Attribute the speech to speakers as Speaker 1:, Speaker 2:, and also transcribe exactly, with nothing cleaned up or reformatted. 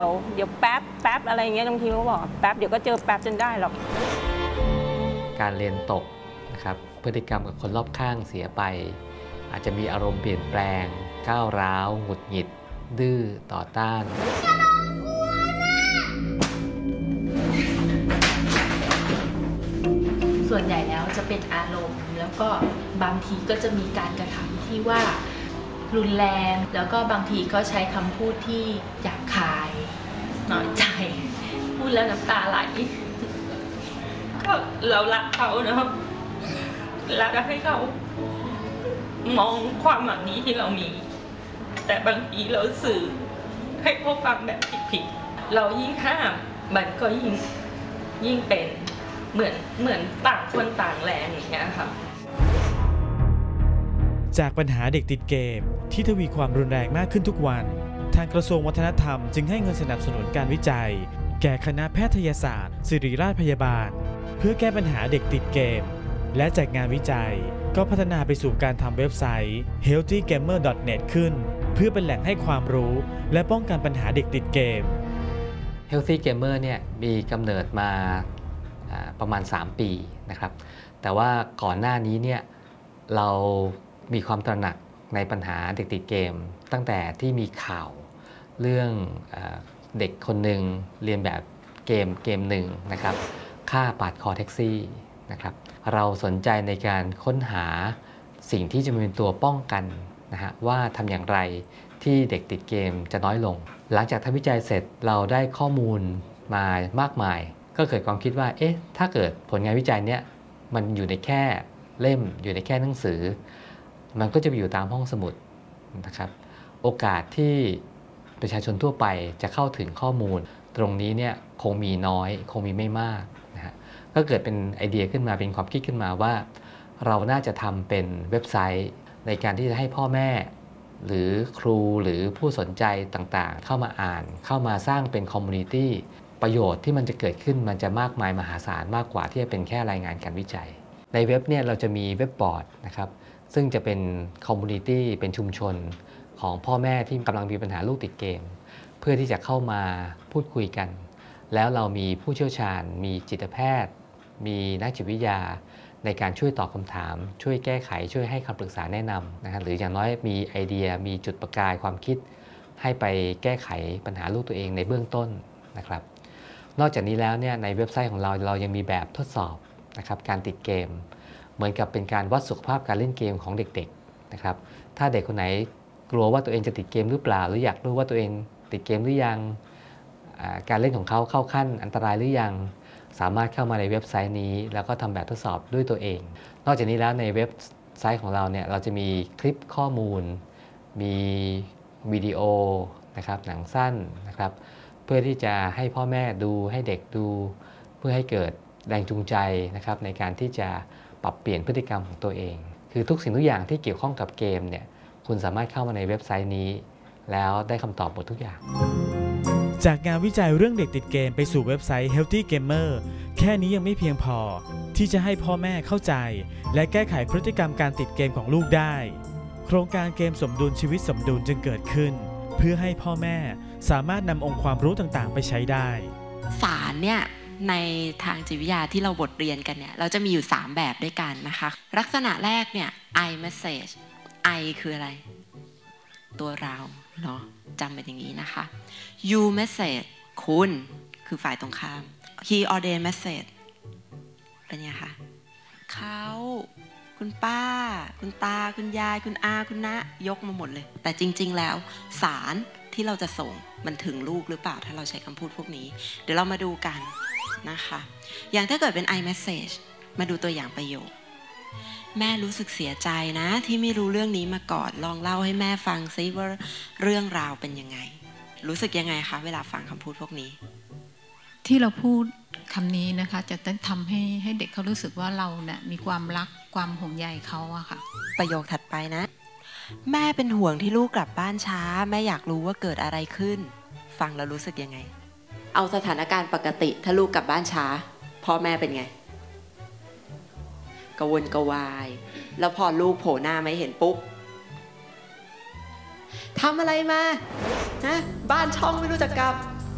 Speaker 1: เดี๋ยวแป๊บแป๊บอะไรเงี้ยบางทีเขาบอกแป๊บเดี๋ยวก็เจอแป๊บจนได้หรอก
Speaker 2: การเรียนตกนะครับพฤติกรรมกับคนรอบข้างเสียไปอาจจะมีอารมณ์เปลี่ยนแปลงก้าวร้าวหงุดหงิดดื้อต่อต้าน
Speaker 3: ส่วนใหญ่แล้วจะเป็นอารมณ์แล้วก็บางทีก็จะมีการกระทำที่ว่ารุนแรงแล้วก็บางทีก็ใช้คำพูดที่หยาบคายน้อยใจพูดแล้วน้ำตาไหลก็เรารักเขานะครับรักให้เขามองความหวังนี้ที่เรามีแต่บางทีเราสื่อให้เขาฟังแบบผิดๆเรายิ่งห้ามมันก็ยิ่งยิ่งเป็นเหมือนเหมือนต่างคนต่างแรงอย่างเงี้ยครับ
Speaker 4: จากปัญหาเด็กติดเกมที่ทวีความรุนแรงมากขึ้นทุกวันทางกระทรวงวัฒนธรรมจึงให้เงินสนับสนุนการวิจัยแก่คณะแพทยศาสตร์ศิริราชพยาบาลเพื่อแก้ปัญหาเด็กติดเกมและจากงานวิจัยก็พัฒนาไปสู่การทำเว็บไซต์ เฮลตี้เกมเมอร์ ดอท เน็ต ขึ้นเพื่อเป็นแหล่งให้ความรู้และป้องกันปัญหาเด็กติดเกม
Speaker 2: Healthy Gamer เนี่ยมีกำเนิดมาประมาณสามปีนะครับแต่ว่าก่อนหน้านี้เนี่ยเรามีความตระหนักในปัญหาเด็กติดเกมตั้งแต่ที่มีข่าวเรื่องเด็กคนหนึ่งเรียนแบบเกมเกมหนึ่งนะครับฆ่าปาดคอแท็กซี่นะครับเราสนใจในการค้นหาสิ่งที่จะเป็นตัวป้องกันนะฮะว่าทำอย่างไรที่เด็กติดเกมจะน้อยลงหลังจากทำวิจัยเสร็จเราได้ข้อมูลมามากมายก็เกิดความคิดว่าเอ๊ะถ้าเกิดผลงานวิจัยเนี้ยมันอยู่ในแค่เล่มอยู่ในแค่หนังสือมันก็จะไปอยู่ตามห้องสมุดนะครับโอกาสที่ประชาชนทั่วไปจะเข้าถึงข้อมูลตรงนี้เนี่ยคงมีน้อยคงมีไม่มากนะฮะก็เกิดเป็นไอเดียขึ้นมาเป็นความคิดขึ้นมาว่าเราน่าจะทำเป็นเว็บไซต์ในการที่จะให้พ่อแม่หรือครูหรือผู้สนใจต่างๆเข้ามาอ่านเข้ามาสร้างเป็นคอมมูนิตี้ประโยชน์ที่มันจะเกิดขึ้นมันจะมากมายมหาศาลมากกว่าที่จะเป็นแค่รายงานการวิจัยในเว็บเนี่ยเราจะมีเว็บบอร์ดนะครับซึ่งจะเป็นคอมมูนิตี้เป็นชุมชนของพ่อแม่ที่กำลังมีปัญหาลูกติดเกมเพื่อที่จะเข้ามาพูดคุยกันแล้วเรามีผู้เชี่ยวชาญมีจิตแพทย์มีนักจิตวิทยาในการช่วยตอบคำถามช่วยแก้ไขช่วยให้คำปรึกษาแนะนำนะฮะหรืออย่างน้อยมีไอเดียมีจุดประกายความคิดให้ไปแก้ไขปัญหาลูกตัวเองในเบื้องต้นนะครับนอกจากนี้แล้วเนี่ยในเว็บไซต์ของเราเรายังมีแบบทดสอบนะครับการติดเกมเหมือนกับเป็นการวัดสุขภาพการเล่นเกมของเด็กๆนะครับถ้าเด็กคนไหนกลัวว่าตัวเองจะติดเกมหรือเปล่าหรืออยากรู้ว่าตัวเองติดเกมหรือยังการเล่นของเขาเข้าขั้นอันตรายหรือยังสามารถเข้ามาในเว็บไซต์นี้แล้วก็ทำแบบทดสอบด้วยตัวเองนอกจากนี้แล้วในเว็บไซต์ของเราเนี่ยเราจะมีคลิปข้อมูลมีวิดีโอนะครับหนังสั้นนะครับเพื่อที่จะให้พ่อแม่ดูให้เด็กดูเพื่อให้เกิดแรงจูงใจนะครับในการที่จะปรับเปลี่ยนพฤติกรรมของตัวเองคือทุกสิ่งทุกอย่างที่เกี่ยวข้องกับเกมเนี่ยคุณสามารถเข้ามาในเว็บไซต์นี้แล้วได้คำตอบหมดทุกอย่าง
Speaker 4: จากงานวิจัยเรื่องเด็กติดเกมไปสู่เว็บไซต์ Healthy Gamer แค่นี้ยังไม่เพียงพอที่จะให้พ่อแม่เข้าใจและแก้ไขพฤติกรรมการติดเกมของลูกได้โครงการเกมสมดุลชีวิตสมดุลจึงเกิดขึ้นเพื่อให้พ่อแม่สามารถนำองค์ความรู้ต่างๆไปใช้ได้
Speaker 5: สารเนี่ยในทางจิตวิทยาที่เราบทเรียนกันเนี่ยเราจะมีอยู่สามแบบด้วยกันนะคะลักษณะแรกเนี่ย I message I คืออะไรตัวเราเนาะจำเป็นอย่างนี้นะคะ You message คุณคือฝ่ายตรงข้าม He or they message เป็นไงคะเขาคุณป้าคุณตาคุณยายคุณอาคุณน้ายกมาหมดเลยแต่จริงๆแล้วสารที่เราจะส่งมันถึงลูกหรือเปล่าถ้าเราใช้คำพูดพวกนี้เดี๋ยวเรามาดูกันนะคะอย่างถ้าเกิดเป็น I message มาดูตัวอย่างประโยคแม่รู้สึกเสียใจนะที่ไม่รู้เรื่องนี้มาก่อนลองเล่าให้แม่ฟังซิว่าเรื่องราวเป็นยังไงรู้สึกยังไงคะเวลาฟังคำพูดพวกนี้
Speaker 6: ที่เราพูดคำนี้นะคะจะต้องทำให้ให้เด็กเขารู้สึกว่าเราเนี่ยมีความรักความห่วงใยเขาอะค่ะ
Speaker 5: ประโยคถัดไปนะแม่เป็นห่วงที่ลูกกลับบ้านช้าแม่อยากรู้ว่าเกิดอะไรขึ้นฟังแล้วรู้สึกยังไงเอาสถานการณ์ปกติถ้าลูกกลับบ้านช้าพ่อแม่เป็นไงกระวนกระวายแล้วพอลูกโผล่หน้าไม่เห็นปุ๊บทำอะไรมาฮะบ้านช่องไม่รู้จักกลับ